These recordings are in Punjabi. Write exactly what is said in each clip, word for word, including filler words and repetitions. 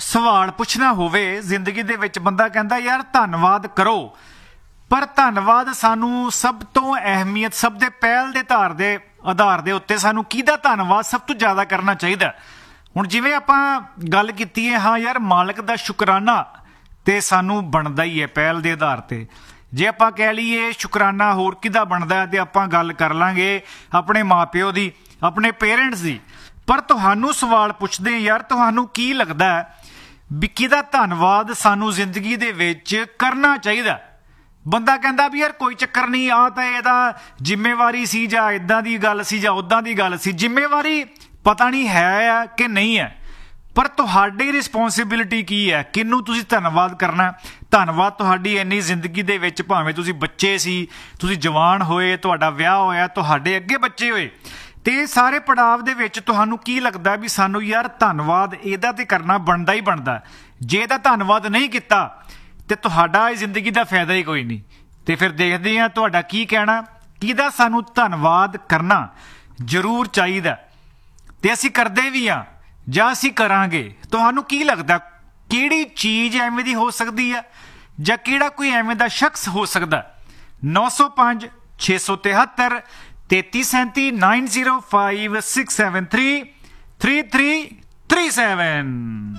ਸਵਾਲ ਪੁੱਛਣਾ ਹੋਵੇ ਜ਼ਿੰਦਗੀ ਦੇ ਵਿੱਚ ਬੰਦਾ ਕਹਿੰਦਾ ਯਾਰ ਧੰਨਵਾਦ ਕਰੋ, ਪਰ ਧੰਨਵਾਦ ਸਾਨੂੰ ਸਭ ਤੋਂ ਅਹਿਮੀਅਤ ਸਭ ਦੇ ਪਹਿਲ ਦੇ ਆਧਾਰ ਦੇ ਆਧਾਰ ਦੇ ਉੱਤੇ ਸਾਨੂੰ ਕਿਹਦਾ ਧੰਨਵਾਦ ਸਭ ਤੋਂ ਜ਼ਿਆਦਾ ਕਰਨਾ ਚਾਹੀਦਾ। ਹੁਣ ਜਿਵੇਂ ਆਪਾਂ ਗੱਲ ਕੀਤੀ ਹੈ, ਹਾਂ ਯਾਰ ਮਾਲਕ ਦਾ ਸ਼ੁਕਰਾਨਾ ਤੇ ਸਾਨੂੰ ਬਣਦਾ ਹੀ ਹੈ ਪਹਿਲ ਦੇ ਆਧਾਰ ਤੇ। ਜੇ ਆਪਾਂ ਕਹਿ ਲਈਏ ਸ਼ੁਕਰਾਨਾ ਹੋਰ ਕਿਹਦਾ ਬਣਦਾ ਤੇ ਆਪਾਂ ਗੱਲ ਕਰ ਲਾਂਗੇ ਆਪਣੇ ਮਾਪਿਓ ਦੀ, ਆਪਣੇ ਪੇਰੈਂਟਸ ਦੀ। ਪਰ ਤੁਹਾਨੂੰ ਸਵਾਲ ਪੁੱਛਦੇ ਯਾਰ ਤੁਹਾਨੂੰ ਕੀ ਲੱਗਦਾ ਵੀ ਕਿਹਦਾ ਧੰਨਵਾਦ ਸਾਨੂੰ ਜ਼ਿੰਦਗੀ ਦੇ ਵਿੱਚ ਕਰਨਾ ਚਾਹੀਦਾ। ਬੰਦਾ ਕਹਿੰਦਾ ਵੀ ਯਾਰ ਕੋਈ ਚੱਕਰ ਨਹੀਂ, ਆ ਤਾਂ ਇਹਦਾ ਜ਼ਿੰਮੇਵਾਰੀ ਸੀ ਜਾਂ ਇੱਦਾਂ ਦੀ ਗੱਲ ਸੀ ਜਾਂ ਉੱਦਾਂ ਦੀ ਗੱਲ ਸੀ। ਜ਼ਿੰਮੇਵਾਰੀ ਪਤਾ ਨਹੀਂ ਹੈ ਆ ਕਿ ਨਹੀਂ ਹੈ, ਪਰ ਤੁਹਾਡੀ ਰਿਸਪੋਂਸਿਬਿਲਿਟੀ ਕੀ ਹੈ, ਕਿਹਨੂੰ ਤੁਸੀਂ ਧੰਨਵਾਦ ਕਰਨਾ। ਧੰਨਵਾਦ ਤੁਹਾਡੀ ਇੰਨੀ ਜ਼ਿੰਦਗੀ ਦੇ ਵਿੱਚ, ਭਾਵੇਂ ਤੁਸੀਂ ਬੱਚੇ ਸੀ, ਤੁਸੀਂ ਜਵਾਨ ਹੋਏ, ਤੁਹਾਡਾ ਵਿਆਹ ਹੋਇਆ, ਤੁਹਾਡੇ ਅੱਗੇ ਬੱਚੇ ਹੋਏ, ਤੇ ਸਾਰੇ ਪੜਾਵ ਦੇ ਵਿੱਚ ਤੁਹਾਨੂੰ ਕੀ ਲੱਗਦਾ ਵੀ ਸਾਨੂੰ ਯਾਰ ਧੰਨਵਾਦ ਇਹਦਾ ਤੇ ਕਰਨਾ ਬਣਦਾ ਹੀ ਬਣਦਾ। ਜੇ ਇਹਦਾ ਧੰਨਵਾਦ ਨਹੀਂ ਕੀਤਾ ਤੇ ਤੁਹਾਡਾ ਜ਼ਿੰਦਗੀ ਦਾ ਫਾਇਦਾ ਹੀ ਕੋਈ ਨਹੀਂ। ਤੇ ਫਿਰ ਦੇਖਦੇ ਹਾਂ ਤੁਹਾਡਾ ਕੀ ਕਹਿਣਾ, ਕਿਹਦਾ ਸਾਨੂੰ ਧੰਨਵਾਦ ਕਰਨਾ ਜ਼ਰੂਰ ਚਾਹੀਦਾ ਤੇ ਅਸੀਂ ਕਰਦੇ ਵੀ ਹਾਂ ਜਾਂ ਅਸੀਂ ਕਰਾਂਗੇ। ਤੁਹਾਨੂੰ ਕੀ ਲੱਗਦਾ ਕਿਹੜੀ ਚੀਜ਼ ਐਵੇਂ ਦੀ ਹੋ ਸਕਦੀ ਹੈ ਜਾਂ ਕਿਹੜਾ ਕੋਈ ਐਵੇਂ ਦਾ ਸ਼ਖਸ ਹੋ ਸਕਦਾ। ਨੌ ਸੌ ਪੰਜ ਛੇ ਸੌ ਤਿਹੱਤਰ ਤੇਤੀ ਸੈਂਤੀ nine zero five six seven three three three three seven.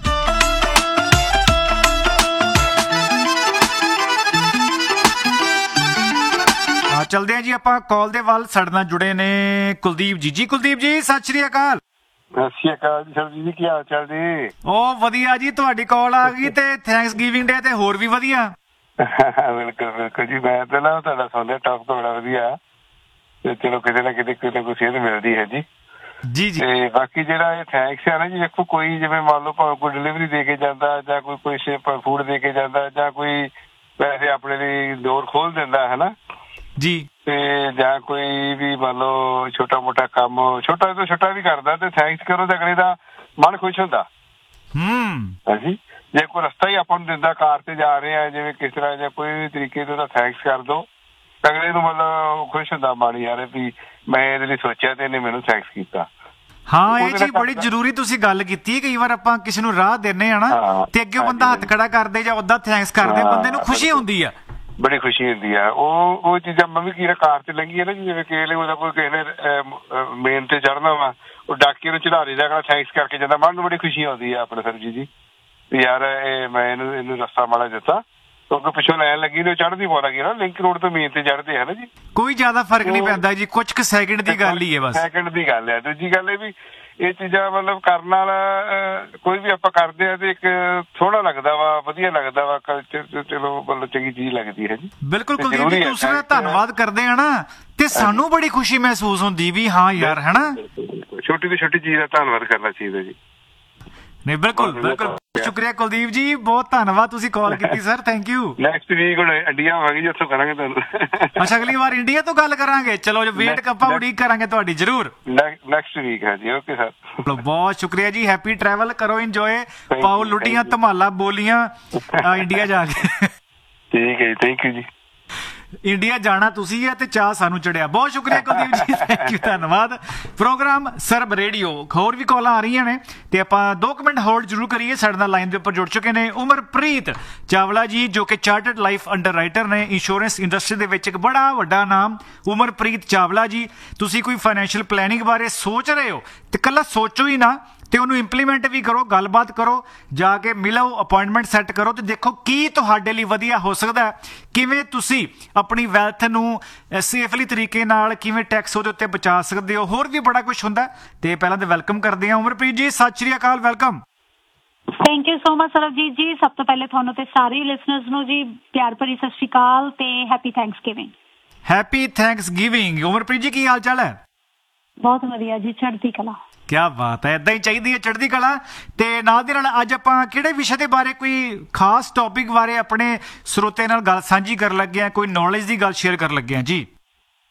ਚਲਦੇ ਆ ਜੀ ਆਪਾਂ ਕਾਲ ਦੇ ਵੱਲ। ਸਾਡੇ ਨਾਲ ਜੁੜੇ ਨੇ ਕੁਲਦੀਪ ਜੀ। ਜੀ ਕੁਲਦੀਪ ਜੀ ਸਤਿ ਸ਼੍ਰੀ ਅਕਾਲ। ਸਤਿ ਸ਼੍ਰੀ ਅਕਾਲ ਜੀ ਸਰਜੀ ਜੀ, ਕੀ ਹਾਲ ਚਾਲ ਜੀ? ਉਹ ਵਧੀਆ ਜੀ, ਤੁਹਾਡੀ ਕਾਲ ਆ ਗਈ ਤੇ ਥੈਂਕਸ ਗਿਵਿੰਗ ਡੇ ਤੇ ਹੋਰ ਵੀ ਵਧੀਆ। ਬਿਲਕੁਲ ਬਿਲਕੁਲ ਜੀ, ਮੈਂ ਤਾਂ ਨਾ ਤੁਹਾਡਾ ਸੁਣਿਆ ਟੌਪ ਤੋਂ ਬੜਾ ਵਧੀਆ ਤੇ ਚਲੋ ਕਿਤੇ ਨਾ ਕਿਤੇ ਕਿਤੇ ਕੋਈ ਸੇਧ ਮਿਲਦੀ ਹੈ ਜੀ। ਜੀ ਜੀ। ਤੇ ਬਾਕੀ ਜਿਹੜਾ ਇਹ ਥੈਂਕਸ ਹੈ ਨਾ ਜੀ, ਵੇਖੋ ਕੋਈ ਜਿਵੇਂ ਮੰਨ ਲਓ ਭਾਵੇਂ ਕੋਈ ਡਿਲੀਵਰੀ ਦੇ ਕੇ ਜਾਂਦਾ ਜਾਂ ਕੋਈ ਕੋਈ ਫੂਡ ਦੇ ਕੇ ਜਾਂਦਾ ਜਾਂ ਕੋਈ ਵੈਸੇ ਆਪਣੇ ਲਈ ਡੋਰ ਖੋਲ ਦਿੰਦਾ ਹੈ ਨਾ ਜੀ, ਤੇ ਜਾਂ ਕੋਈ ਵੀ ਮੰਨ ਲਓ ਛੋਟਾ ਮੋਟਾ ਕੰਮ ਛੋਟਾ ਤੋਂ ਛੋਟਾ ਵੀ ਕਰਦਾ ਤੇ ਥੈਂਕਸ ਕਰੋ ਤੇ ਅਗਲੇ ਦਾ ਮਨ ਖੁਸ਼ ਹੁੰਦਾ। ਹਮ ਹਾਂਜੀ, ਜੇ ਕੋਈ ਰਸਤਾ ਹੀ ਆਪਾਂ ਨੂੰ ਦਿੰਦਾ, ਕਾਰ ਤੇ ਜਾ ਰਹੇ ਆ ਜਿਵੇਂ ਕਿਸ ਤਰ੍ਹਾਂ ਜਾਂ ਕੋਈ ਵੀ ਤਰੀਕੇ ਤੋਂ ਥੈਂਕਸ ਕਰ ਦੋ, ਅਗਲੇ ਨੂੰ ਮਤਲਬ ਖੁਸ਼ ਹੁੰਦਾ ਮਨ, ਯਾਰ ਵੀ ਮੈਂ ਇਹਦੇ ਲਈ ਸੋਚਿਆ ਤੇ ਇਹਨੇ ਮੈਨੂੰ ਥੈਂਕਸ ਕੀਤਾ। ਹਾਂ ਇਹ ਚੀਜ਼ ਬੜੀ ਜ਼ਰੂਰੀ ਤੁਸੀਂ ਗੱਲ ਕੀਤੀ। ਕਈ ਵਾਰ ਆਪਾਂ ਕਿਸੇ ਨੂੰ ਰਾਹ ਦਿੰਦੇ ਆ ਨਾ ਤੇ ਅੱਗੇ ਬੰਦਾ ਹੱਥ ਖੜਾ ਕਰਦੇ ਜਾਂ ਓਦਾਂ ਥੈਂਕਸ ਕਰਦੇ, ਬੰਦੇ ਨੂੰ ਖੁਸ਼ੀ ਹੁੰਦੀ ਆ, ਬੜੀ ਖੁਸ਼ੀ ਹੁੰਦੀ ਆ। ਉਹ ਉਹ ਚੀਜ਼ਾਂ ਮੈਂ ਵੀ ਕੀ ਕਾਰ ਤੇ ਲੰਘੀ ਹੈ ਨਾ, ਜਿਵੇਂ ਕਿਸੇ ਉਹਦਾ ਕੋਈ ਕਿਸੇ ਨੇ ਮੇਨ ਤੇ ਚੜ੍ਹਨਾ ਵਾ, ਉਹ ਡਾਕੇ ਨੂੰ ਚੜਾ ਦੇਦਾ, ਥੈਂਕਸ ਕਰਕੇ ਜਾਂਦਾ, ਮਨ ਨੂੰ ਬੜੀ ਖੁਸ਼ੀ ਆਉਂਦੀ ਆ ਆਪਣੇ ਸਰਜੀ ਜੀ ਵੀ ਯਾਰ ਇਹ ਮੈਂ ਇਹਨੂੰ ਇਹਨੂੰ ਰਸਤਾ ਮਾੜਾ ਦਿੱਤਾ, ਕਿਉਂਕਿ ਪਿੱਛੋਂ ਲੈਣ ਲੱਗੀ ਨੇ ਚੜ੍ਹਦੀ ਪਾਉਣਾ ਨਾ, ਲਿੰਕ ਰੋਡ ਤੋਂ ਮੇਨ ਤੇ ਚੜ੍ਹਦੇ ਹੈ ਨਾ ਜੀ। ਕੋਈ ਜ਼ਿਆਦਾ ਫਰਕ ਨਹੀਂ ਪੈਂਦਾ ਜੀ, ਕੁਝ ਕੁ ਸੈਕਿੰਡ ਦੀ ਗੱਲ ਹੀ ਹੈ ਬਸ, ਸੈਕਿੰਡ ਦੀ ਗੱਲ ਹੈ। ਦੂਜੀ ਗੱਲ ਇਹ ਵੀ ਇਹ ਚੀਜ਼ਾਂ ਮਤਲਬ ਕਰਨ ਨਾਲ ਕੋਈ ਵੀ ਆਪਾਂ ਕਰਦੇ ਆ ਤੇ ਇੱਕ ਸੋਹਣਾ ਲੱਗਦਾ ਵਾ, ਵਧੀਆ ਲੱਗਦਾ ਵਾ, ਕਲਚਰ ਚਲੋ ਮਤਲਬ ਚੰਗੀ ਚੀਜ਼ ਲੱਗਦੀ ਹੈ ਜੀ। ਬਿਲਕੁਲ ਕੁਲਦੀਪ ਜੀ, ਦੂਸਰਾ ਧੰਨਵਾਦ ਕਰਦੇ ਆ ਨਾ ਤੇ ਸਾਨੂੰ ਬੜੀ ਖੁਸ਼ੀ ਮਹਿਸੂਸ ਹੁੰਦੀ ਵੀ ਹਾਂ ਯਾਰ ਹੈ ਨਾ, ਛੋਟੀ ਤੋਂ ਛੋਟੀ ਚੀਜ਼ ਦਾ ਧੰਨਵਾਦ ਕਰਨਾ ਚਾਹੀਦਾ ਜੀ। ਨਹੀਂ ਬਿਲਕੁਲ ਬਿਲਕੁਲ, ਸ਼ੁਕਰੀਆ ਕੁਲਦੀਪ ਜੀ, ਬਹੁਤ ਧੰਨਵਾਦ ਤੁਸੀਂ ਕਾਲ ਕੀਤੀ sir, thank you. Next week ਹੁਣ ਇੰਡੀਆ ਆਵਾਂਗੇ ਜੀ, ਉੱਥੋਂ ਕਰਾਂਗੇ ਤੁਹਾਨੂੰ। ਅੱਛਾ ਅਗਲੀ ਵਾਰ ਇੰਡੀਆ ਤੋਂ ਗੱਲ ਕਰਾਂਗੇ, ਚਲੋ ਜੋ ਵੇਟ ਆਪਾਂ ਉਡੀਕ ਕਰਾਂਗੇ ਤੁਹਾਡੀ ਜ਼ਰੂਰ ਨੈਕਸਟ ਵੀਕ ਹੈ ਜੀ। ਓਕੇ ਸਰ, ਬਹੁਤ ਸ਼ੁਕਰੀਆ ਜੀ, ਹੈਪੀ ਟਰੈਵਲ ਕਰੋ, ਇੰਜੋਏ, ਪਾਓ ਲੁੱਟੀਆਂ ਧਮਾਲਾ ਬੋਲੀਆਂ ਇੰਡੀਆ ਜਾ ਕੇ। ਠੀਕ ਹੈ ਜੀ, ਥੈਂਕ ਯੂ ਜੀ। ਇੰਡੀਆ ਜਾਣਾ ਤੁਸੀਂ ਹੈ ਤੇ ਚਾਹ ਸਾਨੂੰ ਚੜਿਆ। ਬਹੁਤ ਸ਼ੁਕਰੀਆ ਕੁਲਦੀਪ ਜੀ, ਥੈਂਕ ਯੂ, ਧੰਨਵਾਦ। ਪ੍ਰੋਗਰਾਮ ਸਰਬ ਰੇਡੀਓ, ਹੋਰ ਵੀ ਕਾਲਾਂ ਆ ਰਹੀਆਂ ਨੇ ਤੇ ਆਪਾਂ ਦੋ ਕੁ ਮਿੰਟ ਹੋਲਡ ਜ਼ਰੂਰ ਕਰੀਏ। ਸਾਡੇ ਨਾਲ ਲਾਈਨ ਦੇ ਉੱਪਰ ਜੁੜ ਚੁੱਕੇ ਨੇ ਉਮਰਪ੍ਰੀਤ ਚਾਵਲਾ ਜੀ, ਜੋ ਕਿ ਚਾਰਟਰਡ ਲਾਈਫ ਅੰਡਰ ਰਾਈਟਰ ਨੇ, ਇੰਸ਼ੋਰੈਂਸ ਇੰਡਸਟਰੀ ਦੇ ਵਿੱਚ ਇੱਕ ਬੜਾ ਵੱਡਾ ਨਾਮ। ਉਮਰਪ੍ਰੀਤ ਚਾਵਲਾ ਜੀ, ਤੁਸੀਂ ਕੋਈ ਫਾਈਨੈਂਸ਼ੀਅਲ ਪਲੈਨਿੰਗ ਬਾਰੇ ਸੋਚ ਰਹੇ ਹੋ ਤੇ ਇਕੱਲਾ ਸੋਚੋ ਹੀ ਨਾ ਤੇ ਉਹਨੂੰ ਇੰਪਲੀਮੈਂਟ ਵੀ ਕਰੋ, ਗੱਲਬਾਤ ਕਰੋ, ਜਾ ਕੇ ਮਿਲੋ, ਅਪਾਇੰਟਮੈਂਟ ਸੈੱਟ ਕਰੋ ਤੇ ਦੇਖੋ ਕੀ ਤੁਹਾਡੇ ਲਈ ਵਧੀਆ ਹੋ ਸਕਦਾ ਹੈ, ਕਿਵੇਂ ਤੁਸੀਂ ਆਪਣੀ ਵੈਲਥ ਨੂੰ ਸੇਫਲੀ ਤਰੀਕੇ ਨਾਲ ਕਿਵੇਂ ਟੈਕਸ ਉਹਦੇ ਉੱਤੇ ਬਚਾ ਸਕਦੇ ਹੋ, ਹੋਰ ਵੀ ਬੜਾ ਕੁਝ ਹੁੰਦਾ। ਤੇ ਪਹਿਲਾਂ ਤਾਂ ਵੈਲਕਮ ਕਰਦੇ ਹਾਂ ਉਮਰਪ੍ਰੀਤ ਜੀ, ਸਤਿ ਸ਼੍ਰੀ ਅਕਾਲ, welcome. Thank you so much Sarabjit ਜੀ, ਸਭ ਤੋਂ ਪਹਿਲੇ ਤੁਹਾਨੂੰ ਤੇ ਸਾਰੇ ਲਿਸਨਰਸ ਨੂੰ ਜੀ ਪਿਆਰ ਭਰੀ ਸਤਿ ਸ਼੍ਰੀ ਅਕਾਲ ਤੇ happy thanks giving. Happy thanks giving. Umarpreet ਜੀ ਕੀ ਹਾਲ ਚਾਲ ਹੈ? ਬਹੁਤ ਵਧੀਆ ਜੀ, ਚੜ੍ਹਦੀ ਕਲਾ। ਕਿਆ ਬਾਤ ਹੈ, ਏਦਾਂ ਹੀ ਚਾਹੀਦੀ ਹੈ, ਚੜ੍ਹਦੀ ਕਲਾ। ਤੇ ਨਾਲ ਦੇ ਨਾਲ ਅੱਜ ਆਪਾਂ ਕਿਹੜੇ ਵਿਸ਼ੇ ਦੇ ਬਾਰੇ, ਕੋਈ ਖਾਸ ਟੌਪਿਕ ਬਾਰੇ ਆਪਣੇ ਸਰੋਤੇ ਨਾਲ ਗੱਲ ਸਾਂਝੀ ਕਰਨ ਲੱਗੇ ਹਾਂ, ਕੋਈ ਨੌਲੇਜ ਦੀ ਗੱਲ ਸ਼ੇਅਰ ਕਰਨ ਲੱਗੇ ਹਾਂ ਜੀ?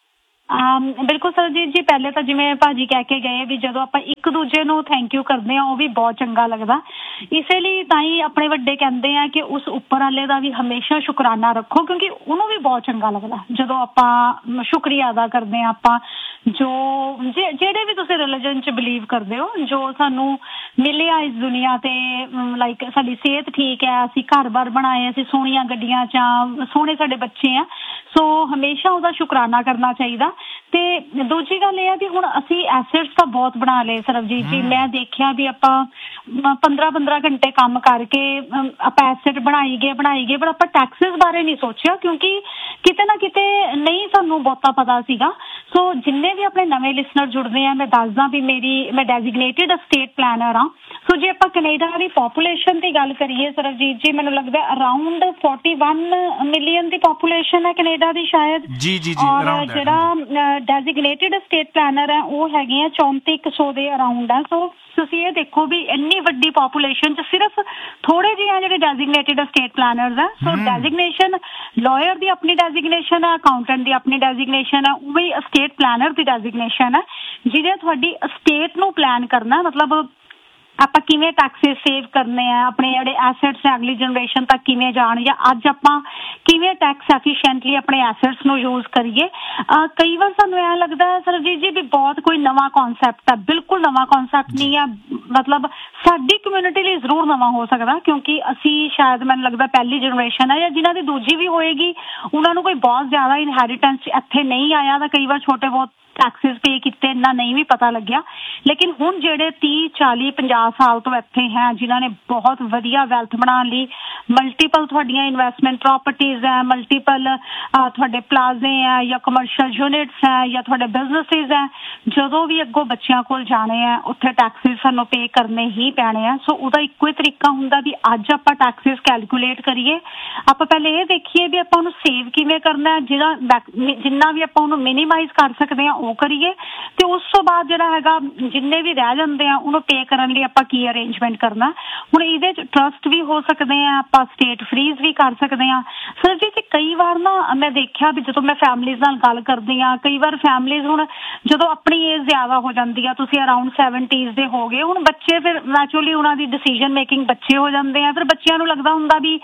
ਅਮ ਬਿਲਕੁਲ ਸਰਜੀਤ ਜੀ, ਪਹਿਲੇ ਤਾਂ ਜਿਵੇਂ ਭਾਜੀ ਕਹਿ ਕੇ ਗਏ ਵੀ ਜਦੋਂ ਆਪਾਂ ਇੱਕ ਦੂਜੇ ਨੂੰ ਥੈਂਕ ਯੂ ਕਰਦੇ ਆ ਉਹ ਵੀ ਬਹੁਤ ਚੰਗਾ ਲੱਗਦਾ। ਇਸੇ ਲਈ ਤਾਂ ਹੀ ਆਪਣੇ ਵੱਡੇ ਕਹਿੰਦੇ ਆ ਕਿ ਉਸ ਉੱਪਰ ਵਾਲੇ ਦਾ ਵੀ ਹਮੇਸ਼ਾ ਸ਼ੁਕਰਾਨਾ ਰੱਖੋ, ਕਿਉਂਕਿ ਉਹਨੂੰ ਵੀ ਬਹੁਤ ਚੰਗਾ ਲੱਗਦਾ ਜਦੋਂ ਆਪਾਂ ਸ਼ੁਕਰੀਆ ਅਦਾ ਕਰਦੇ ਆ। ਆਪਾਂ ਜੋ ਜਿਹੜੇ ਵੀ ਤੁਸੀਂ ਰਿਲੀਜਨ 'ਚ ਬਿਲੀਵ ਕਰਦੇ ਹੋ, ਜੋ ਸਾਨੂੰ ਮਿਲਿਆ ਇਸ ਦੁਨੀਆ ਤੇ, ਲਾਈਕ ਸਾਡੀ ਸਿਹਤ ਠੀਕ ਹੈ, ਅਸੀਂ ਘਰ-ਬਾਰ ਬਣਾਏ, ਅਸੀਂ ਸੋਹਣੀਆਂ ਗੱਡੀਆਂ 'ਚ ਆ, ਸੋਹਣੇ ਸਾਡੇ ਬੱਚੇ ਆ, ਸੋ ਹਮੇਸ਼ਾ ਉਹਦਾ ਸ਼ੁਕਰਾਨਾ ਕਰਨਾ ਚਾਹੀਦਾ। ਤੇ ਦੂਜੀ ਗੱਲ ਇਹ ਹੈ ਵੀ ਹੁਣ ਅਸੀਂ ਐਸੈਟਸ ਤਾਂ ਬਹੁਤ ਬਣਾ ਲਏ ਸਰਬਜੀਤ ਜੀ। ਮੈਂ ਦੇਖਿਆ ਵੀ ਆਪਾਂ ਪੰਦਰਾਂ ਪੰਦਰਾਂ ਘੰਟੇ ਕੰਮ ਕਰਕੇ ਆਪਾਂ ਐਸੈਟ ਬਣਾਈ ਗਏ ਬਣਾਈ ਗਏ ਪਰ ਆਪਾਂ ਟੈਕਸਿਸ ਬਾਰੇ ਨਹੀਂ ਸੋਚਿਆ, ਕਿਉਂਕਿ ਕਿਤੇ ਨਾ ਕਿਤੇ ਨਹੀਂ ਸਾਨੂੰ ਬਹੁਤਾ ਪਤਾ ਸੀਗਾ। ਸੋ ਜਿੰਨੇ ਵੀ ਆਪਣੇ ਨਵੇਂ ਲਿਸਨਰ ਜੁੜਦੇ ਆ, ਮੈਂ ਦੱਸਦਾ ਵੀ ਮੇਰੀ ਮੈਂ ਡੈਜ਼ਿਗਨੇਟਿਡ ਸਟੇਟ ਪਲੈਨਰ ਆ। ਸੋ ਜੇ ਆਪਾਂ ਕੈਨੇਡਾ ਦੀ ਪੋਪੂਲੇਸ਼ਨ ਦੀ ਗੱਲ ਕਰੀਏ ਸਰਬਜੀਤ ਜੀ, ਮੈਨੂੰ ਲੱਗਦਾ ਅਰਾਊਂਡ ਇਕਤਾਲੀ ਮਿਲੀਅਨ ਦੀ ਪੋਪੂਲੇਸ਼ਨ ਹੈ ਕੈਨੇਡਾ ਦੀ ਸ਼ਾਇਦ। ਜੀ ਜੀ ਜੀ। ਔਰ ਜਿਹੜਾ ਡੈਜ਼ਿਗਨੇਟਿਡ ਸਟੇਟ ਪਲੈਨਰ ਹੈ ਉਹ ਹੈਗੇ ਆ ਚੌਂਤੀ ਕੁ ਸੌ ਦੇ ਅਰਾਊਂਡ ਆ। ਸੋ ਤੁਸੀਂ ਇਹ ਦੇਖੋ ਵੀ ਇੰਨੀ ਵੱਡੀ ਪੋਪੂਲੇਸ਼ਨ 'ਚ ਸਿਰਫ ਥੋੜੇ ਜਿਹੇ ਆ ਜਿਹੜੇ ਡੈਜ਼ਿਗਨੇਟਿਡ ਸਟੇਟ ਪਲੈਨਰਸ ਆ। ਸੋ ਡੈਜ਼ਿਗਨੇਸ਼ਨ ਲਾਇਰ ਦੀ ਆਪਣੀ ਡੈਜ਼ਿਗਨੇਸ਼ਨ ਹੈ, ਅਕਾਊਂਟੈਂਟ ਦੀ ਆਪਣੀ ਡੈਜ਼ਿਗਨੇਸ਼ਨ ਹੈ, ਉਹ ਵੀ ਸਟੇਟ ਪਲੈਨਰ ਦੀ ਡੈਜ਼ਿਗਨੇਸ਼ਨ ਹੈ ਜਿਹਦੇ ਤੁਹਾਡੀ ਸਟੇਟ ਨੂੰ ਪਲਾਨ ਕਰਨਾ, ਮਤਲਬ ਆਪਾਂ ਕਿਵੇਂ ਟੈਕਸਿਸ ਸੇਵ ਕਰਨੇ ਆ, ਆਪਣੇ ਜਿਹੜੇ ਐਸੈਟਸ ਹੈ ਅਗਲੀ ਜਨਰੇਸ਼ਨ ਤੱਕ ਕਿਵੇਂ ਜਾਣ, ਜਾਂ ਅੱਜ ਆਪਾਂ ਕਿਵੇਂ ਟੈਕਸ ਐਫੀਸ਼ੀਐਂਟਲੀ ਆਪਣੇ ਐਸੈਟਸ ਨੂੰ ਯੂਜ਼ ਕਰੀਏ। ਕਈ ਵਾਰ ਸਾਨੂੰ ਐਂ ਲੱਗਦਾ ਹੈ ਸਰਜੀਤ ਜੀ ਵੀ ਬਹੁਤ ਕੋਈ ਨਵਾਂ ਕਨਸੈਪਟ ਹੈ, ਬਿਲਕੁਲ ਨਵਾਂ ਕਨਸੈਪਟ ਨਹੀਂ ਆ। ਮਤਲਬ ਸਾਡੀ ਕਮਿਊਨਿਟੀ ਲਈ ਜ਼ਰੂਰ ਨਵਾਂ ਹੋ ਸਕਦਾ, ਕਿਉਂਕਿ ਅਸੀਂ ਸ਼ਾਇਦ ਮੈਨੂੰ ਲੱਗਦਾ ਪਹਿਲੀ ਜਨਰੇਸ਼ਨ ਹੈ, ਜਾਂ ਜਿਨ੍ਹਾਂ ਦੀ ਦੂਜੀ ਵੀ ਹੋਏਗੀ ਉਹਨਾਂ ਨੂੰ ਕੋਈ ਬਹੁਤ ਜ਼ਿਆਦਾ ਇਨਹੈਰੀਟੈਂਸ ਇੱਥੇ ਨਹੀਂ ਆਇਆ, ਤਾਂ ਕਈ ਵਾਰ ਛੋਟੇ ਬਹੁਤ ਟੈਕਸਿਸ ਪੇ ਕੀਤੇ ਇੰਨਾ ਨਹੀਂ ਵੀ ਪਤਾ ਲੱਗਿਆ। ਲੇਕਿਨ ਹੁਣ ਜਿਹੜੇ ਤੀਹ ਚਾਲੀ ਪੰਜਾਹ ਸਾਲ ਤੋਂ ਇੱਥੇ ਹੈ, ਜਿਨ੍ਹਾਂ ਨੇ ਬਹੁਤ ਵਧੀਆ ਵੈਲਥ ਬਣਾਉਣ ਲਈ ਮਲਟੀਪਲ ਤੁਹਾਡੀਆਂ ਇਨਵੈਸਟਮੈਂਟ ਪ੍ਰੋਪਰਟੀਜ਼ ਹੈ, ਮਲਟੀਪਲ ਤੁਹਾਡੇ ਪਲਾਜ਼ੇ ਹੈ ਜਾਂ ਕਮਰਸ਼ੀਅਲ ਯੂਨਿਟਸ ਹੈ ਜਾਂ ਤੁਹਾਡੇ ਬਿਜ਼ਨਸਿਸ ਹੈ, ਜਦੋਂ ਵੀ ਅੱਗੋਂ ਬੱਚਿਆਂ ਕੋਲ ਜਾਣੇ ਆ ਉੱਥੇ ਟੈਕਸਿਸ ਸਾਨੂੰ ਪੇ ਕਰਨੇ ਹੀ ਪੈਣੇ ਆ। ਸੋ ਉਹਦਾ ਇੱਕੋ ਹੀ ਤਰੀਕਾ ਹੁੰਦਾ ਵੀ ਅੱਜ ਆਪਾਂ ਟੈਕਸਿਸ ਕੈਲਕੂਲੇਟ ਕਰੀਏ, ਆਪਾਂ ਪਹਿਲੇ ਇਹ ਦੇਖੀਏ ਵੀ ਆਪਾਂ ਉਹਨੂੰ ਸੇਵ ਕਿਵੇਂ ਕਰਨਾ, ਜਿਹੜਾ ਜਿੰਨਾ ਵੀ ਆਪਾਂ ਉਹਨੂੰ ਮਿਨੀਮਾਈਜ਼ ਕਰ ਸਕਦੇ ਹਾਂ ਉਹ ਕਰੀਏ, ਤੇ ਉਸ ਤੋਂ ਬਾਅਦ ਜਿਹੜਾ ਹੈਗਾ ਜਿੰਨੇ ਵੀ ਰਹਿ ਜਾਂਦੇ ਆ ਉਹਨੂੰ ਪੇ ਕਰਨ ਲਈ ਆਪਾਂ ਕੀ ਅਰੇਂਜਮੈਂਟ ਕਰਨਾ। ਹੁਣ ਇਹਦੇ 'ਚ ਟਰਸਟ ਵੀ ਹੋ ਸਕਦੇ ਆ, ਆਪਾਂ ਸਟੇਟ ਫਰੀਜ਼ ਵੀ ਕਰ ਸਕਦੇ ਆ। ਸਰ ਜੀ ਤੇ ਕਈ ਵਾਰ ਨਾ ਮੈਂ ਦੇਖਿਆ ਵੀ ਜਦੋਂ ਮੈਂ ਫੈਮਲੀਜ਼ ਨਾਲ ਗੱਲ ਕਰਦੀ ਆ, ਕਈ ਵਾਰ ਫੈਮਲੀਜ਼ ਹੁਣ ਜਦੋਂ ਆਪਣੀ ਏਜ ਜ਼ਿਆਦਾ ਹੋ ਜਾਂਦੀ ਆ, ਤੁਸੀਂ ਅਰਾਊਂਡ ਸੈਵਨਟੀਜ਼ ਦੇ ਹੋ ਗਏ, ਹੁਣ ਬੱਚੇ ਫਿਰ ਨੈਚੁਰਲੀ ਉਹਨਾਂ ਦੀ ਡਿਸੀਜਨ ਮੇਕਿੰਗ ਬੱਚੇ ਹੋ ਜਾਂਦੇ ਆ। ਫਿਰ ਬੱਚਿਆਂ ਨੂੰ ਲੱਗਦਾ ਹੁੰਦਾ ਵੀ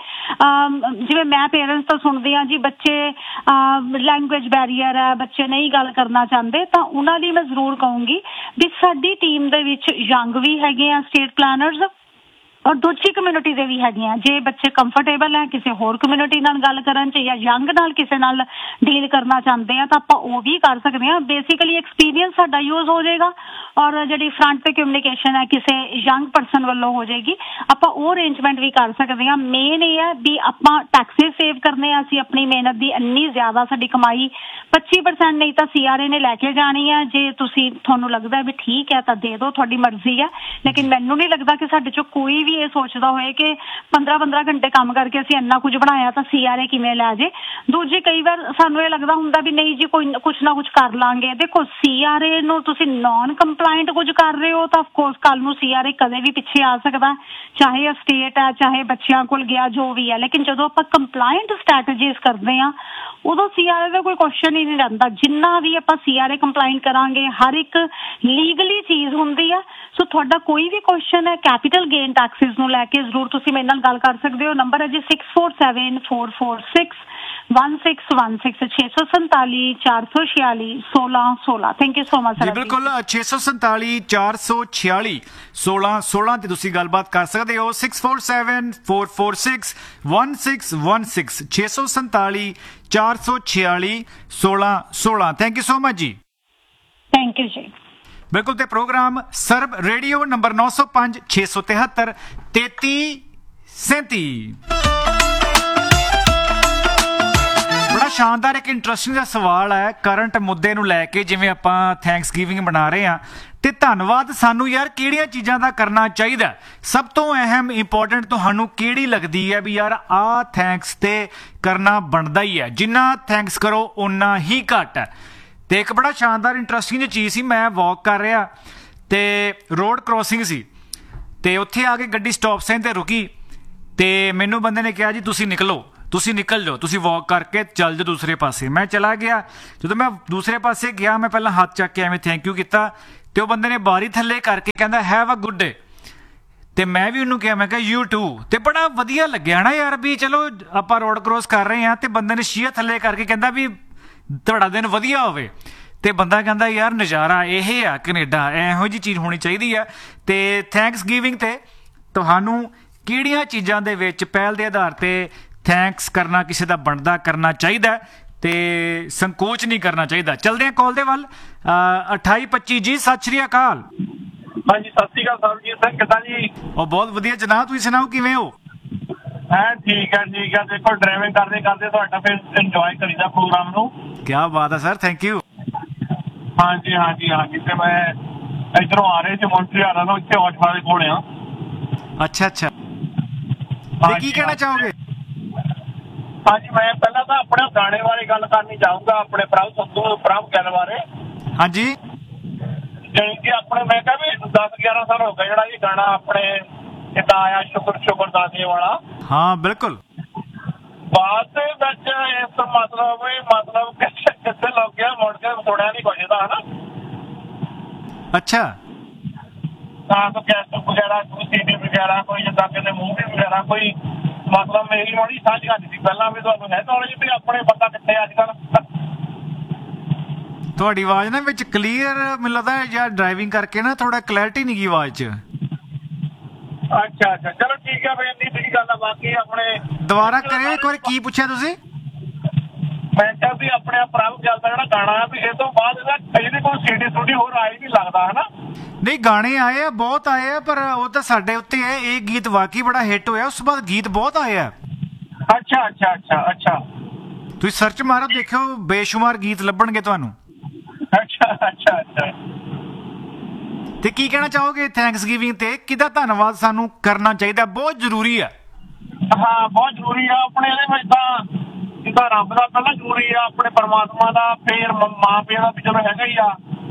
ਜਿਵੇਂ ਮੈਂ ਪੇਰੈਂਟਸ ਤੋਂ ਸੁਣਦੀ ਆ ਜੀ ਬੱਚੇ ਲੈਂਗੁਏਜ ਬੈਰੀਅਰ ਹੈ, ਬੱਚੇ ਨਹੀਂ ਗੱਲ ਕਰਨਾ ਚਾਹੁੰਦੇ, ਤਾਂ ਉਹਨਾਂ ਲਈ ਮੈਂ ਜ਼ਰੂਰ ਕਹੂੰਗੀ ਵੀ ਸਾਡੀ ਟੀਮ ਦੇ ਵਿੱਚ ਯੰਗ ਵੀ ਹੈਗੇ ਆ ਸਟੇਟ ਪਲੈਨਰਸ ਔਰ ਦੂਜੀ ਕਮਿਊਨਿਟੀ ਦੇ ਵੀ ਹੈਗੇ ਆ। ਜੇ ਬੱਚੇ ਕੰਫਰਟੇਬਲ ਹੈ ਕਿਸੇ ਹੋਰ ਕਮਿਊਨਿਟੀ ਨਾਲ ਗੱਲ ਕਰਨ 'ਚ ਜਾਂ ਯੰਗ ਨਾਲ ਕਿਸੇ ਨਾਲ ਡੀਲ ਕਰਨਾ ਚਾਹੁੰਦੇ ਆ ਤਾਂ ਆਪਾਂ ਉਹ ਵੀ ਕਰ ਸਕਦੇ ਹਾਂ। ਬੇਸਿਕਲੀ ਐਕਸਪੀਰੀਅੰਸ ਸਾਡਾ ਯੂਜ਼ ਹੋ ਜਾਏਗਾ ਔਰ ਜਿਹੜੀ ਫਰੰਟ ਤੇ ਕਮਿਊਨੀਕੇਸ਼ਨ ਹੈ ਕਿਸੇ ਯੰਗ ਪਰਸਨ ਵੱਲੋਂ ਹੋ ਜਾਏਗੀ, ਆਪਾਂ ਉਹ ਅਰੇਂਜਮੈਂਟ ਵੀ ਕਰ ਸਕਦੇ ਹਾਂ। ਮੇਨ ਇਹ ਹੈ ਵੀ ਆਪਾਂ ਟੈਕਸਿਸ ਸੇਵ ਕਰਨੇ ਆ, ਅਸੀਂ ਆਪਣੀ ਮਿਹਨਤ ਦੀ ਇੰਨੀ ਜ਼ਿਆਦਾ ਸਾਡੀ ਕਮਾਈ ਪੱਚੀ ਪਰਸੈਂਟ ਨਹੀਂ ਤਾਂ ਸੀ ਆਰ ਏ ਨੇ ਲੈ ਕੇ ਜਾਣੀ ਹੈ। ਜੇ ਤੁਸੀਂ ਤੁਹਾਨੂੰ ਲੱਗਦਾ ਵੀ ਠੀਕ ਹੈ ਤਾਂ ਦੇ ਦਿਓ, ਤੁਹਾਡੀ ਮਰਜ਼ੀ ਹੈ, ਲੇਕਿਨ ਮੈਨੂੰ ਨਹੀਂ ਲੱਗਦਾ ਕਿ ਸਾਡੇ 'ਚੋਂ ਕੋਈ ਵੀ ਇਹ ਸੋਚਦਾ ਹੋਏ ਕਿ ਪੰਦਰਾਂ ਪੰਦਰਾਂ ਘੰਟੇ ਕੰਮ ਕਰਕੇ ਅਸੀਂ ਇੰਨਾ ਕੁਝ ਬਣਾਇਆ ਤਾਂ ਸੀ ਆਰ ਏ ਕਿਵੇਂ ਲੈ ਜੇ। ਦੂਜੀ ਕਈ ਵਾਰ ਸਾਨੂੰ ਇਹ ਲੱਗਦਾ ਹੁੰਦਾ ਵੀ ਨਹੀਂ ਜੀ ਕੋਈ ਕੁਛ ਨਾ ਕੁਛ ਕਰ ਲਾਂਗੇ। ਦੇਖੋ ਸੀ ਆਰ ਏ ਨੂੰ ਤੁਸੀਂ ਨੋਨ ਕੰਪਲਾਇੰਟ ਕੁਝ ਕਰ ਰਹੇ ਹੋ ਤਾਂ ਅਫਕੋਰਸ ਕੱਲ ਨੂੰ ਸੀ ਆਰ ਏ ਕਦੇ ਵੀ ਪਿੱਛੇ ਆ ਸਕਦਾ, ਚਾਹੇ ਸਟੇਟ ਹੈ ਚਾਹੇ ਬੱਚਿਆਂ ਕੋਲ ਗਿਆ ਜੋ ਵੀ ਹੈ। ਲੇਕਿਨ ਜਦੋਂ ਆਪਾਂ ਕੰਪਲਾਇੰਟ ਸਟ੍ਰੈਟਜੀਜ਼ ਕਰਦੇ ਹਾਂ ਉਦੋਂ ਸੀ ਆਰ ਏ ਦਾ ਕੋਈ ਕੁਐਸਚਨ ਹੀ ਨਹੀਂ ਰਹਿੰਦਾ। ਜਿੰਨਾ ਵੀ ਆਪਾਂ ਸੀ ਆਰ ਏ ਕੰਪਲਾਇੰਟ ਕਰਾਂਗੇ ਹਰ ਇੱਕ ਲੀਗਲੀ ਚੀਜ਼ ਹੁੰਦੀ ਆ। ਸੋ ਤੁਹਾਡਾ ਕੋਈ ਵੀ ਕੁਐਸਚਨ ਹੈ ਕੈਪੀਟਲ ਗੇਨ ਟੈਕਸਿਸ ਨੂੰ ਲੈ ਕੇ ਜ਼ਰੂਰ ਤੁਸੀਂ ਮੇਰੇ ਨਾਲ ਗੱਲ ਕਰ ਸਕਦੇ ਹੋ। ਨੰਬਰ ਹੈ G six four seven four four six one six one six ਛੇ ਸੌ ਸੰਤਾਲੀ ਚਾਰ ਸੌ ਛਿਆਲੀ ਸੋਲਾਂ ਸੋਲਾਂ। Thank you so much sir. ਬਿਲਕੁਲ ਛੇ ਸੌ ਸੰਤਾਲੀ ਚਾਰ ਸੌ ਛਿਆਲੀ ਸੋਲਾਂ ਸੋਲਾਂ ਤੇ ਤੁਸੀਂ ਗੱਲਬਾਤ ਕਰ ਸਕਦੇ ਹੋ। Six four seven four four six one six one six ਛੇ ਸੌ ਸੰਤਾਲੀ ਚਾਰ ਸੌ ਛਿਆਲੀ ਸੋਲਾਂ ਸੋਲਾਂ। ਥੈਂਕ ਯੂ ਸੋ ਮਚ ਜੀ। ਥੈਂਕ ਯੂ ਜੀ। ਬਿਲਕੁਲ ਤੇ ਪ੍ਰੋਗਰਾਮ ਸਰਬ ਰੇਡੀਓ ਨੰਬਰ ਨੌ ਸੌ ਪੰਜ ਛੇ ਸੌ ਤਿਹੱਤਰ ਤੇਤੀ ਸੈਂਤੀ। ਬੜਾ ਸ਼ਾਨਦਾਰ ਇੱਕ ਇੰਟਰਸਟਿੰਗ ਦਾ ਸਵਾਲ ਹੈ ਕਰੰਟ ਮੁੱਦੇ ਨੂੰ ਲੈ ਕੇ। ਜਿਵੇਂ ਆਪਾਂ ਥੈਂਕਸ ਗਿਵਿੰਗ ਬਣਾ ਰਹੇ ਹਾਂ ਤੇ ਧੰਨਵਾਦ ਸਾਨੂੰ ਯਾਰ ਕਿਹੜੀਆਂ ਚੀਜ਼ਾਂ ਦਾ ਕਰਨਾ ਚਾਹੀਦਾ, ਸਭ ਤੋਂ ਅਹਿਮ ਇੰਪੋਰਟੈਂਟ ਤੁਹਾਨੂੰ ਕਿਹੜੀ ਲੱਗਦੀ ਹੈ ਵੀ ਯਾਰ ਆਹ ਥੈਂਕਸ ਤੇ ਕਰਨਾ ਬਣਦਾ ਹੀ ਹੈ, ਜਿੰਨਾ ਥੈਂਕਸ ਕਰੋ ਓਨਾ ਹੀ ਘੱਟ ਹੈ। ਤੇ ਇੱਕ ਬੜਾ ਸ਼ਾਨਦਾਰ ਇੰਟਰਸਟਿੰਗ ਜਿਹੀ ਚੀਜ਼ ਸੀ, ਮੈਂ ਵਾਕ ਕਰ ਰਿਹਾ ਤੇ ਰੋਡ ਕ੍ਰੋਸਿੰਗ ਸੀ ਤੇ ਉੱਥੇ ਆ ਕੇ ਗੱਡੀ ਸਟਾਪ ਸਾਈਨ ਤੇ ਰੁਕੀ ਤੇ ਮੈਨੂੰ ਬੰਦੇ ਨੇ ਕਿਹਾ ਜੀ ਤੁਸੀਂ ਨਿਕਲੋ। ਤੁਸੀਂ ਨਿਕਲ ਜਾਓ, ਤੁਸੀਂ ਵਾਕ ਕਰਕੇ ਚੱਲ ਜਾਓ ਦੂਸਰੇ ਪਾਸੇ। ਮੈਂ ਚਲਾ ਗਿਆ, ਜਦੋਂ ਮੈਂ ਦੂਸਰੇ ਪਾਸੇ ਗਿਆ ਮੈਂ ਪਹਿਲਾਂ ਹੱਥ ਚੱਕ ਕੇ ਐਵੇਂ ਥੈਂਕ ਯੂ ਕੀਤਾ, ਤੇ ਉਹ ਬੰਦੇ ਨੇ ਬਾਰੀ ਥੱਲੇ ਕਰਕੇ ਕਹਿੰਦਾ ਹੈਵ ਅ ਗੁੱਡ ਡੇ, ਤੇ ਮੈਂ ਵੀ ਉਹਨੂੰ ਕਿਹਾ, ਮੈਂ ਕਿਹਾ ਯੂ ਟੂ। ਤੇ ਬੜਾ ਵਧੀਆ ਲੱਗਿਆ ਨਾ ਯਾਰ, ਵੀ ਚਲੋ ਆਪਾਂ ਰੋਡ ਕ੍ਰੋਸ ਕਰ ਰਹੇ ਹਾਂ ਤੇ ਬੰਦੇ ਨੇ ਸ਼ੀਆ ਥੱਲੇ ਕਰਕੇ ਕਹਿੰਦਾ ਵੀ ਤੁਹਾਡਾ ਦਿਨ ਵਧੀਆ ਹੋਵੇ। ਤੇ ਬੰਦਾ ਕਹਿੰਦਾ ਯਾਰ ਨਜ਼ਾਰਾ ਇਹ ਆ ਕੈਨੇਡਾ, ਇਹੋ ਜਿਹੀ ਚੀਜ਼ ਹੋਣੀ ਚਾਹੀਦੀ ਆ। ਤੇ ਥੈਂਕਸ ਗਿਵਿੰਗ ਤੇ ਤੁਹਾਨੂੰ ਕਿਹੜੀਆਂ ਚੀਜ਼ਾਂ ਦੇ ਵਿੱਚ ਪਹਿਲ ਦੇ ਆਧਾਰ ਤੇ ਥੈਂਕਸ ਕਰਨਾ ਕਿਸੇ ਦਾ ਬਣਦਾ ਕਰਨਾ ਚਾਹੀਦਾ ਤੇ ਸੰਕੋਚ ਨਹੀਂ ਕਰਨਾ ਚਾਹੀਦਾ। ਚਲਦੇ ਹਾਂ ਕਾਲ ਦੇ ਵੱਲ। ਅਠਾਈ ਪੱਚੀ ਜੀ, ਸਤਿ ਸ਼੍ਰੀ ਅਕਾਲ। ਹਾਂਜੀ ਸਤਿ ਸ਼੍ਰੀ ਅਕਾਲ ਸਰਬਜੀਤ ਸਿੰਘ, ਕਿੱਦਾਂ ਜੀ? ਉਹ ਬਹੁਤ ਵਧੀਆ ਜਨਾਬ, ਤੁਸੀਂ ਸੁਣਾਓ ਕਿਵੇਂ ਹੋ? ਹਾਂ ਠੀਕ ਹੈ ਠੀਕ ਹੈ। ਦੇਖੋ ਡਰਾਈਵਿੰਗ ਕਰਦੇ ਕਰਦੇ ਤੁਹਾਡਾ ਫਿਰ ਇੰਜੋਏ ਕਰੀਦਾ ਪ੍ਰੋਗਰਾਮ ਨੂੰ। ਕਿਆ ਬਾਤ ਹੈ ਸਰ, ਥੈਂਕ ਯੂ। ਹਾਂਜੀ ਹਾਂਜੀ ਹਾਂਜੀ। ਤੇ ਮੈਂ ਇੱਧਰੋਂ ਆ ਰਹੇ ਸੀ ਮੌਂਟਰੀਆਲ ਤੋਂ, ਇੱਥੇ ਔਟਵਾ ਦੇ ਕੋਲ ਆ। ਅੱਛਾ ਅੱਛਾ, ਤੇ ਕੀ ਕਹਿਣਾ ਚਾਹੋਗੇ? ਹਾਂਜੀ ਮੈਂ ਪਹਿਲਾਂ ਤਾਂ ਆਪਣੇ ਗਾਣੇ ਬਾਰੇ ਗੱਲ ਕਰਨੀ ਚਾਹੂੰਗਾ, ਆਪਣੇ ਪ੍ਰਭ ਸੰਧੂ ਪ੍ਰਭ ਗਿੱਲ ਬਾਰੇ। ਹਾਂਜੀ, ਜਾਣੀ ਕਿ ਆਪਣੇ ਮੈਂ ਕਿਹਾ ਵੀ ਦਸ ਗਿਆਰਾਂ ਸਾਲ ਹੋ ਗਏ ਜਿਹੜਾ ਇਹ ਗਾਣਾ ਆਪਣੇ ਜਿੱਦਾਂ ਆਇਆ ਸ਼ੁਕਰ ਸ਼ੁਕਰ ਦਾਸੇ ਵਾਲਾ। ਹਾਂ ਬਿਲਕੁਲ। ਬਾਅਦ ਦੇ ਵਿੱਚ ਇਸ ਮਤਲਬ ਮਤਲਬ ਕਿੱਥੇ ਲੱਗ ਗਿਆ, ਮੁੜ ਕੇ ਸੁਣਿਆ ਨਹੀਂ ਕੁਝ ਇਹਦਾ, ਹਨਾ। ਅੱਛਾ, ਤਾਂ ਕੋਈ ਕੈਸਟ ਵਗੈਰਾ, ਕੋਈ ਸੀਡੀ ਵਗੈਰਾ, ਕੋਈ ਜਿੱਦਾਂ ਕਿਤੇ ਮੂਵੀ ਵਗੈਰਾ, ਕੋਈ ਮਤਲਬ ਮੇਰੀ ਮਾੜੀ ਸਾਂਝ ਕਰਨੀ ਸੀ ਪਹਿਲਾਂ ਵੀ। ਤੁਹਾਨੂੰ ਹੈ ਨੌਲੇਜ ਵੀ ਆਪਣੇ ਬੰਦਾ ਕਿੱਥੇ ਅੱਜ ਕੱਲ੍ਹ? ਤੁਹਾਡੀ ਆਵਾਜ਼ ਨਾ ਵਿੱਚ ਕਲੀਅਰ ਮੈਨੂੰ ਲੱਗਦਾ ਜਾਂ ਡਰਾਈਵਿੰਗ ਕਰਕੇ ਨਾ ਥੋੜਾ ਕਲੈਰਿਟੀ ਨਹੀਂ ਗਈ ਆਵਾਜ਼ 'ਚ। ਅੱਛਾ ਅੱਛਾ, ਚਲੋ ਠੀਕ ਹੈ ਫਿਰ, ਇੰਨੀ ਠੀਕ ਗੱਲ ਆ। ਬਾਕੀ ਆਪਣੇ ਦੁਬਾਰਾ ਕਰਿਓ ਇੱਕ ਵਾਰੀ, ਕੀ ਪੁੱਛਿਆ ਤੁਸੀਂ? ਮੈਂ ਕਿਹਾ ਵੀ ਆਪਣੇ ਆ ਪ੍ਰਭ ਗਿੱਲ ਦਾ ਜਿਹੜਾ ਗਾਣਾ ਆ ਵੀ ਇਹ ਤੋਂ ਬਾਅਦ ਇਹਦਾ ਇਹਦੀ ਕੋਈ ਸੀਡੀ ਸੂਡੀ ਹੋਰ ਆਈ ਨਹੀਂ ਲੱਗਦਾ, ਹਨਾ। ਨਹੀਂ ਗਾਣੇ ਆਏ ਆ, ਬਹੁਤ ਆਏ ਆ, ਪਰ ਉਹ ਤਾਂ ਸਾਡੇ ਉੱਤੇ ਹੈ। ਇਹ ਗੀਤ ਵਾਕਈ ਬੜਾ ਹਿੱਟ ਹੋਇਆ, ਉਸ ਤੋਂ ਬਾਅਦ ਗੀਤ ਬਹੁਤ ਆਏ ਆ। ਅੱਛਾ ਅੱਛਾ ਅੱਛਾ ਅੱਛਾ। ਤੁਸੀਂ ਸਰਚ ਮਾਰੋ, ਦੇਖਿਓ ਬੇਸ਼ੁਮਾਰ ਗੀਤ ਲੱਭਣਗੇ ਤੁਹਾਨੂੰ। ਅੱਛਾ ਅੱਛਾ ਅੱਛਾ। ਤੇ ਕੀ ਕਹਿਣਾ ਚਾਹੋਗੇ ਥੈਂਕਸ ਗਿਵਿੰਗ ਤੇ? ਕਿਹਦਾ ਧੰਨਵਾਦ ਸਾਨੂੰ ਕਰਨਾ ਚਾਹੀਦਾ? ਬਹੁਤ ਜ਼ਰੂਰੀ ਆ। ਹਾਂ ਬਹੁਤ ਜ਼ਰੂਰੀ ਆ। ਆਪਣੇ ਇਹਦੇ ਵਿੱਚ ਤਾਂ ਜਿੱਦਾਂ ਰੱਬ ਦਾ ਪਹਿਲਾਂ ਜ਼ਰੂਰੀ ਆ, ਆਪਣੇ ਪਰਮਾਤਮਾ ਦਾ, ਫੇਰ ਮਾਂ ਪਿਓ ਦਾ ਵੀ ਚਲੋ ਹੈਗਾ ਹੀ ਆ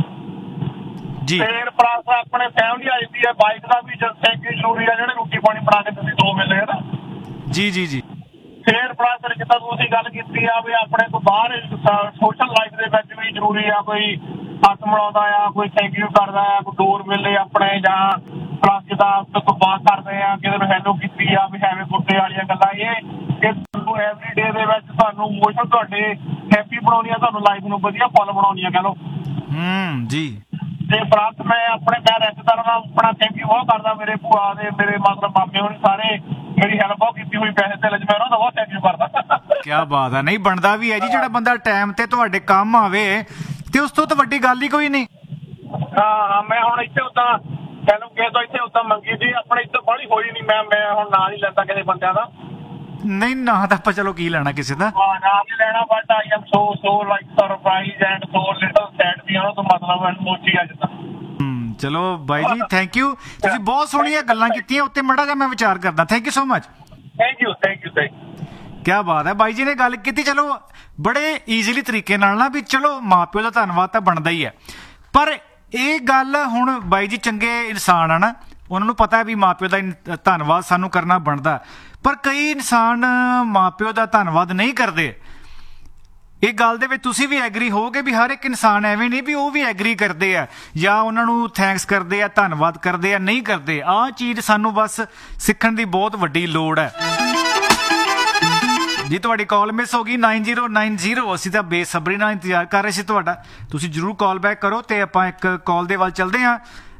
ਜੀ। ਫੇਰ ਪਲੱਸ ਆਪਣੇ ਫੈਮਿਲੀ ਆ ਜਾਂਦੀ ਹੈ, bike the we thank you ਜ਼ਰੂਰੀ ਆ, ਜਿਹੜੇ ਰੋਟੀ ਪਾਣੀ ਬਣਾ ਕੇ ਤੁਸੀਂ ਦੋ ਮਿਲੇ, ਹੈ ਨਾ। ਜੀ ਜੀ ਜੀ। ਫੇਰ ਪਲੱਸ ਜਿੱਦਾਂ ਤੁਸੀਂ ਗੱਲ ਕੀਤੀ ਆ ਵੀ ਆਪਣੇ ਤੋਂ ਬਾਹਰ ਸੋਸ਼ਲ ਲਾਈਫ ਦੇ ਵਿੱਚ ਵੀ ਜ਼ਰੂਰੀ ਆ, ਕੋਈ ਹੱਥ ਮਿਲਾਉਂਦਾ ਆ, ਕੋਈ ਥੈਂਕ ਯੂ ਕਰਦਾ ਆ, ਕੋਈ ਡੋਰ ਮਿਲੇ ਆਪਣੇ, ਜਾਂ ਪਲੱਸ ਜਿੱਦਾਂ ਕੋਈ ਬਾਤ ਕਰਦੇ ਆ, ਕਿਸੇ ਨੂੰ ਹੈਲੋ ਕੀਤੀ ਆ ਵੀ ਹੈਵੇਂ ਗੁੱਡੇ ਵਾਲੀਆਂ ਗੱਲਾਂ। ਇਹ ਤੁਹਾਨੂੰ ਐਵਰੀ ਡੇ ਦੇ ਵਿੱਚ ਤੁਹਾਨੂੰ ਇਮੋਸ਼ਨ ਤੁਹਾਡੇ ਹੈਪੀ ਬਣਾਉਣੀਆਂ, ਤੁਹਾਨੂੰ ਲਾਈਫ ਨੂੰ ਵਧੀਆ ਫੁੱਲ ਬਣਾਉਣੀਆਂ ਕਹਿ ਲਓ। ਹੂੰ ਜੀ। ਤੇ ਪਲੱਸ ਮੈਂ ਆਪਣੇ ਮੈਂ ਰਿਸ਼ਤੇਦਾਰਾਂ ਦਾ ਆਪਣਾ ਥੈਂਕ ਯੂ ਬਹੁਤ ਕਰਦਾ, ਮੇਰੇ ਭੂਆ ਦੇ, ਮੇਰੇ ਮਤਲਬ ਮਾਮੇ ਹੋਣੀ ਸਾਰੇ ਮੇਰੀ ਹੈਲਪ ਬਹੁਤ ਕੀਤੀ ਹੋਈ ਪੈਸੇ ਤੇ ਮੈਂ ਉਹਨਾਂ ਦਾ ਬਹੁਤ ਥੈਂਕ ਯੂ ਕਰਦਾ। ਕਿਆ ਬਾਤ ਆ। ਨਹੀਂ ਬਣਦਾ ਵੀ ਹੈ ਜੀ, ਜਿਹੜਾ ਬੰਦਾ ਟਾਈਮ ਤੇ ਤੁਹਾਡੇ ਕੰਮ ਆਵੇ ਤੇ ਉਸ ਤੋਂ ਤਾਂ ਵੱਡੀ ਗੱਲ ਹੀ ਕੋਈ ਨਹੀਂ। ਹਾਂ ਹਾਂ, ਮੈਂ ਹੁਣ ਇੱਥੇ ਉਦਾਂ ਕਹਿ ਲਓ ਕਿਸੇ ਤੋਂ ਇੱਥੇ ਉਦਾਂ ਮੰਗੀ ਸੀ, ਆਪਣੇ ਇੱਥੇ ਬਾਹਲੀ ਹੋਈ ਨਹੀਂ। ਮੈਂ ਮੈਂ ਹੁਣ ਨਾਂ ਨਹੀਂ ਲੈਂਦਾ ਕਿਸੇ ਬੰਦਿਆਂ ਦਾ। ਨਹੀਂ ਨਾ ਤਾਂ ਆਪਾਂ ਚਲੋ ਕੀ ਲੈਣਾ ਕਿਸੇ ਦਾ, ਹਾਂ ਨਾਂ ਨਹੀਂ ਲੈਣਾ, but I am so so like surprise and so little sad ਵੀ ਉਹਨਾਂ ਤੋਂ ਮਤਲਬ ਮੋਚੀ ਅੱਜ ਤਾਂ। ਹੂੰ ਚਲੋ ਬਾਈ ਜੀ ਥੈਂਕ ਯੂ, ਤੁਸੀਂ ਬਹੁਤ ਸੋਹਣੀਆਂ ਗੱਲਾਂ ਕੀਤੀਆਂ, ਉੱਤੇ ਮਾੜਾ ਜਿਹਾ ਮੈਂ ਵਿਚਾਰ ਕਰਦਾ। Thank you so much. Thank you thank you thank you. ਕਿਆ ਬਾਤ ਹੈ, ਬਾਈ ਜੀ ਨੇ ਗੱਲ ਕੀਤੀ ਚਲੋ ਬੜੇ ਈਜ਼ੀਲੀ ਤਰੀਕੇ ਨਾਲ ਨਾ, ਵੀ ਚਲੋ ਮਾਂ ਪਿਓ ਦਾ ਧੰਨਵਾਦ ਤਾਂ ਬਣਦਾ ਹੀ ਹੈ, ਪਰ ਇਹ ਗੱਲ ਹੁਣ ਬਾਈ ਜੀ ਚੰਗੇ ਇਨਸਾਨ ਆ ਨਾ, ਉਹਨਾਂ ਨੂੰ ਪਤਾ ਵੀ ਮਾਂ ਪਿਓ ਦਾ ਧੰਨਵਾਦ ਸਾਨੂੰ ਕਰਨਾ ਬਣਦਾ, ਪਰ ਕਈ ਇਨਸਾਨ ਮਾਂ ਪਿਓ ਦਾ ਧੰਨਵਾਦ ਨਹੀਂ ਕਰਦੇ। ਇਹ ਗੱਲ ਦੇ ਵਿੱਚ ਤੁਸੀਂ ਵੀ ਐਗਰੀ ਹੋਗੇ ਵੀ ਹਰ ਇੱਕ ਇਨਸਾਨ ਐਵੇਂ ਨਹੀਂ ਵੀ ਉਹ ਵੀ ਐਗਰੀ ਕਰਦੇ ਆ ਜਾਂ ਉਹਨਾਂ ਨੂੰ ਥੈਂਕਸ ਕਰਦੇ ਆ, ਧੰਨਵਾਦ ਕਰਦੇ ਆ, ਨਹੀਂ ਕਰਦੇ। ਆਹ ਚੀਜ਼ ਸਾਨੂੰ ਬਸ ਸਿੱਖਣ ਦੀ ਬਹੁਤ ਵੱਡੀ ਲੋੜ ਹੈ ਜੀ। ਤੁਹਾਡੀ ਕਾਲ ਮਿਸ ਹੋ ਗਈ ਨਾਈਨ ਜ਼ੀਰੋ ਨਾਈਨ ਜ਼ੀਰੋ, ਅਸੀਂ ਤਾਂ ਬੇਸਬਰੀ ਨਾਲ ਇੰਤਜ਼ਾਰ ਕਰ ਰਹੇ ਸੀ ਤੁਹਾਡਾ। ਤੁਸੀਂ ਜ਼ਰੂਰ ਕਾਲ ਬੈਕ ਕਰੋ ਤੇ ਆਪਾਂ ਇੱਕ ਕਾਲ ਦੇ ਵੱਲ ਚੱਲਦੇ ਹਾਂ।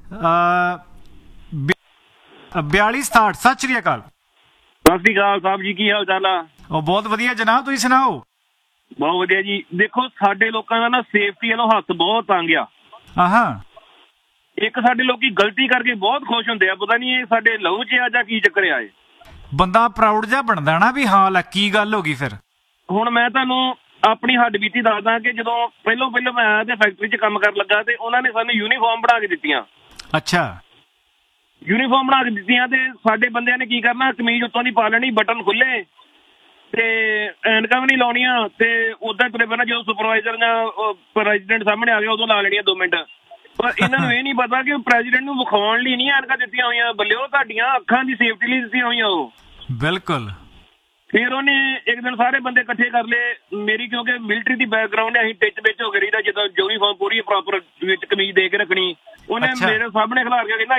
ਬਿਆਲੀ ਸਤਾਹਠ, ਸਤਿ ਸ਼੍ਰੀ ਅਕਾਲ। ਸਤਿ ਸ਼੍ਰੀ ਅਕਾਲ ਸਾਹਿਬ ਜੀ, ਕੀ ਹਾਲ ਚਾਲ ਆ? ਉਹ ਬਹੁਤ ਵਧੀਆ ਜਨਾਬ, ਤੁਸੀਂ ਸੁਣਾਓ? ਬਹੁਤ ਵਧੀਆ ਜੀ। ਦੇਖੋ ਸਾਡੇ ਲੋਕਾਂ ਦਾ ਨਾ ਸੇਫਟੀ ਵੱਲੋਂ ਹੱਥ ਬਹੁਤ ਤੰਗ ਆ। ਆਹਾਂ, ਇੱਕ ਸਾਡੇ ਲੋਕੀ ਗਲਤੀ ਕਰਕੇ ਬਹੁਤ ਖੁਸ਼ ਹੁੰਦੇ ਆ, ਪਤਾ ਨਹੀਂ ਇਹ ਸਾਡੇ ਲਹੂ 'ਚ ਆ ਜਾਂ ਕੀ ਚੱਕਰ ਆ। ਇਹ ਬੰਦਾ ਪ੍ਰਾਊਡ ਜਿਹਾ ਬਣਦਾ ਨਾ ਵੀ ਹਾਂ ਲੈ ਕੀ ਗੱਲ ਹੋ ਗਈ। ਫਿਰ ਹੁਣ ਮੈਂ ਤੁਹਾਨੂੰ ਆਪਣੀ ਹੱਡ ਬੀਤੀ ਦੱਸਦਾ ਕਿ ਜਦੋਂ ਪਹਿਲੋਂ ਪਹਿਲੋਂ ਮੈਂ ਆਇਆ ਤੇ ਫੈਕਟਰੀ 'ਚ ਕੰਮ ਕਰਨ ਲੱਗਾ ਤੇ ਉਹਨਾਂ ਨੇ ਸਾਨੂੰ ਯੂਨੀਫਾਰਮ ਬਣਾ ਕੇ ਦਿੱਤੀਆਂ। ਅੱਛਾ, ਯੂਨੀਫਾਰਮ ਬਣਾ ਕੇ ਦਿੱਤੀਆਂ ਤੇ ਸਾਡੇ ਬੰਦਿਆਂ ਨੇ ਕੀ ਕਰਨਾ, ਕਮੀਜ਼ ਉੱਤੋਂ ਦੀ ਪਾ ਲੈਣੀ, ਬਟਨ ਖੁੱਲੇ ਤੇ ਐਨਕਾਂ ਵੀ ਨਹੀਂ ਲਾਉਣੀਆਂ ਤੇ ਉਦਾਂ ਤੁਰੇ ਪੈਣਾ। ਜਦੋਂ ਸੁਪਰਵਾਈਜ਼ਰ ਜਾਂ ਪ੍ਰੈਜ਼ੀਡੈਂਟ ਸਾਹਮਣੇ ਆ ਗਿਆ ਉਦੋਂ ਲਾ ਲੈਣੀਆਂ ਦੋ ਮਿੰਟ। ਪਰ ਇਹਨਾਂ ਨੂੰ ਇਹ ਨਹੀਂ ਪਤਾ ਕਿ ਪ੍ਰੈਜ਼ੀਡੈਂਟ ਨੂੰ ਵਿਖਾਉਣ ਲਈ ਨਹੀਂ ਐਨਕਾਂ ਦਿੱਤੀਆਂ ਹੋਈਆਂ, ਬੱਲੇ ਉਹ ਤੁਹਾਡੀਆਂ ਅੱਖਾਂ ਦੀ ਸੇਫਟੀ ਲਈ ਦਿੱਤੀਆਂ ਹੋਈਆਂ ਉਹ। ਬਿਲਕੁਲ। ਫਿਰ ਉਹਨੇ ਇੱਕ ਦਿਨ ਸਾਰੇ ਬੰਦੇ ਇਕੱਠੇ ਕਰ ਲਏ ਮੇਰੀ ਕਿਉਂਕਿ ਮਿਲਟਰੀ ਦੀ ਬੈਕਗਰਾਉਂਡ ਹੈ ਅਸੀਂ ਟਿਚ ਵਿੱਚ ਹੋ ਕੇ ਰਹੀਦਾ ਜਦੋਂ ਯੂਨੀਫਾਰਮ ਪੂਰੀ ਪ੍ਰੋਪਰ ਵਿੱਚ ਕਮੀਜ਼ ਦੇ ਕੇ ਰੱਖਣੀ ਉਹਨੇ ਅੱਛਾ। ਮੇਰੇ ਸਾਹਮਣੇ ਖਿਲਾਰ ਕੇ ਕਹਿੰਦਾ